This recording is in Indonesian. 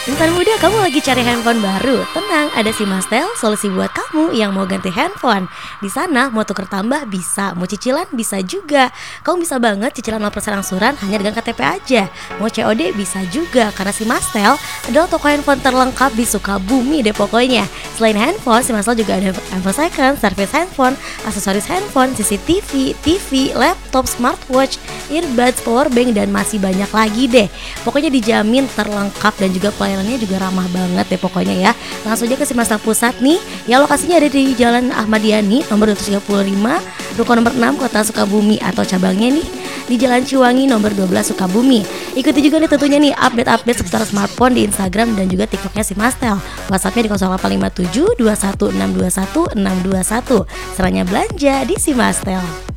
Insan muda, kamu lagi cari handphone baru? Tenang, ada si Mastel, solusi buat kamu yang mau ganti handphone. Di sana mau tuker tambah bisa, mau cicilan bisa juga. Kamu bisa banget cicilan 0% angsuran hanya dengan KTP aja. Mau COD bisa juga, karena si Mastel adalah toko handphone terlengkap di Sukabumi deh pokoknya. Selain handphone, si Mastel juga ada handphone second, service handphone, aksesoris handphone, CCTV, TV, laptop, smartwatch, earbuds, powerbank, dan masih banyak lagi deh. Pokoknya dijamin terlengkap dan juga pelayanannya juga ramah banget deh pokoknya ya. Langsung aja ke si Mastel Pusat nih. Ya, lokasinya ada di Jalan Ahmad Yani nomor 235, Ruko nomor 6, Kota Sukabumi, atau cabangnya nih di Jalan Ciwangi nomor 12, Sukabumi. Ikuti juga nih tentunya nih update-update seputar smartphone di Instagram dan juga TikToknya si Mastel. WhatsAppnya di 0857 21621 621. Seranya belanja di si Mastel.